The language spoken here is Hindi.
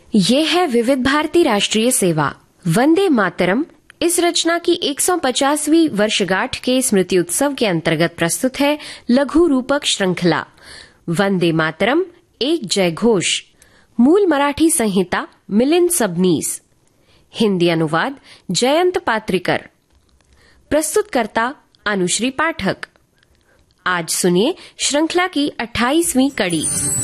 ये है विविध भारती राष्ट्रीय सेवा वंदे मातरम। इस रचना की 150वीं वर्षगांठ के स्मृति उत्सव के अंतर्गत प्रस्तुत है लघु रूपक श्रृंखला वंदे मातरम एक जय घोष। मूल मराठी संहिता मिलिंद सबनीस, हिंदी अनुवाद जयंत पात्रिकर, प्रस्तुतकर्ता अनुश्री पाठक। आज सुनिए श्रृंखला की 28वीं कड़ी।